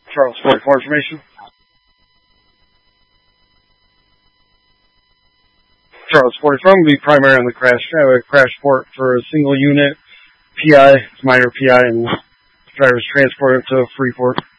Charles 44 information. Charles 44 will be primary on the crash port for a single unit. PI, minor PI, and drivers transported to Freeport.